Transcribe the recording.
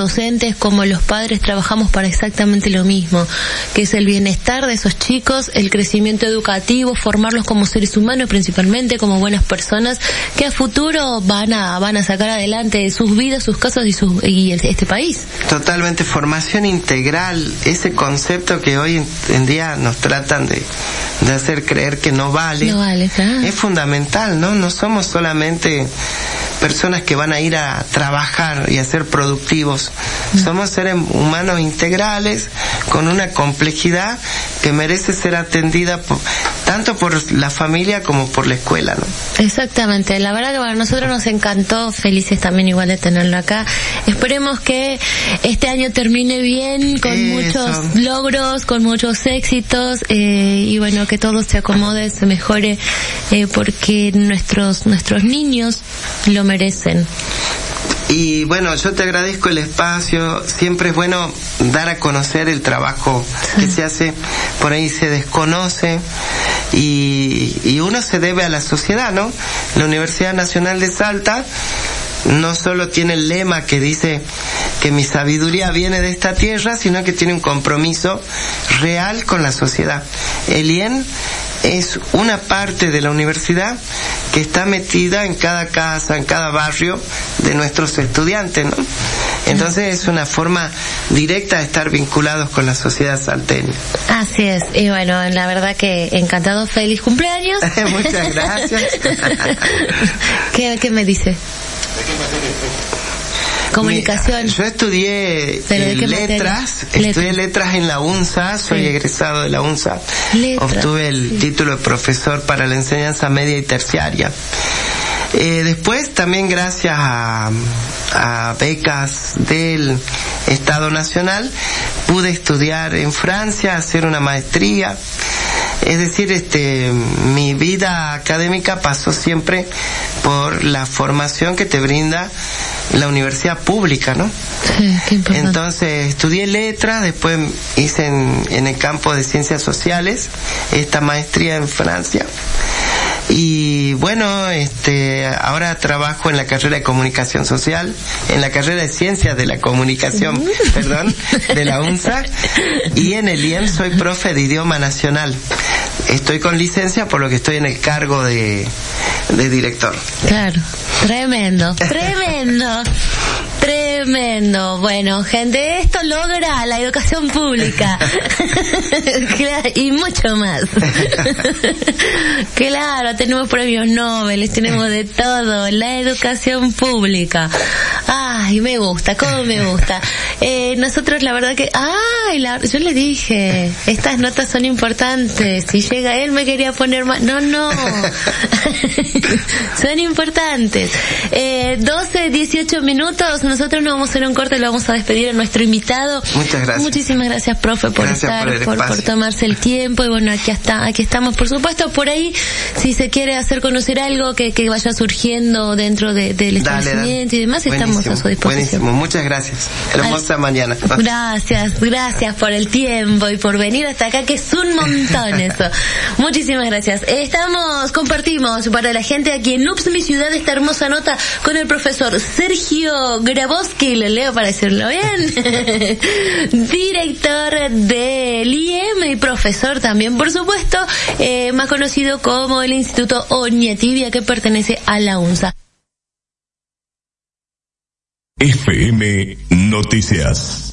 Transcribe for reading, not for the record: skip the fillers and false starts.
docentes como los padres trabajamos para exactamente lo mismo, que es el bienestar de esos chicos, el crecimiento educativo, formarlos como seres humanos principalmente, como buenas personas que a futuro van a sacar adelante sus vidas, sus casas y este país. Totalmente, formación integral, ese concepto que hoy en día nos tratan de hacer creer que no vale, claro. Es fundamental, ¿no? No somos solamente personas que van a ir a trabajar y a ser productivos. Somos seres humanos integrales con una complejidad que merece ser atendida tanto por la familia como por la escuela, ¿no? Exactamente, la verdad que para nosotros nos encantó, felices también igual de tenerlo acá. Esperemos que este año termine bien, con muchos logros, con muchos éxitos, y bueno, que todo se acomode, se mejore, porque nuestros niños lo merecen. Y bueno, yo te agradezco el espacio, siempre es bueno dar a conocer el trabajo que se hace, por ahí se desconoce y uno se debe a la sociedad, ¿no? La Universidad Nacional de Salta no solo tiene el lema que dice que mi sabiduría viene de esta tierra, sino que tiene un compromiso real con la sociedad. El IEN es una parte de la universidad que está metida en cada casa, en cada barrio de nuestros estudiantes, ¿no? Entonces es una forma directa de estar vinculados con la sociedad salteña. Así es, y bueno, la verdad que encantado, feliz cumpleaños. Muchas gracias. ¿Qué me dice? Comunicación. Yo estudié letras, letras en la UNSA, soy egresado de la UNSA. Obtuve el título de profesor para la enseñanza media y terciaria. Después también gracias a becas del Estado Nacional pude estudiar en Francia, hacer una maestría. Es decir, mi vida académica pasó siempre por la formación que te brinda la universidad pública, ¿no? Sí, qué importante. Entonces estudié letras, después hice en el campo de ciencias sociales esta maestría en Francia. Y bueno, ahora trabajo en la carrera de comunicación social, en la carrera de ciencias de la comunicación, de la UNSA, y en el IEM soy profe de idioma nacional. Estoy con licencia, por lo que estoy en el cargo de director. Claro, tremendo. Bueno, gente, esto logra la educación pública. Claro, y mucho más. Claro, tenemos premios Nobel, tenemos de todo, la educación pública. Ay, me gusta, cómo me gusta. Nosotros la verdad que, yo le dije, estas notas son importantes, si llega él me quería poner más, no. Son importantes. 12:18 minutos, nosotros nos vamos a hacer un corte, lo vamos a despedir a nuestro invitado. Muchas gracias. Muchísimas gracias, profe, por estar, por tomarse el tiempo, y bueno, aquí estamos, por supuesto, por ahí, si se quiere hacer conocer algo que vaya surgiendo dentro del establecimiento y demás, buenísimo, estamos a su disposición. Buenísimo, muchas gracias. Hermosa mañana. Gracias por el tiempo y por venir hasta acá, que es un montón eso. Muchísimas gracias. Compartimos para la gente aquí en UPS Mi Ciudad esta hermosa nota con el profesor Sergio Grabowski, lo leo para decirlo bien, director del IEM y profesor también, por supuesto, más conocido como el Instituto Oñativia, que pertenece a la UNSA. FM Noticias.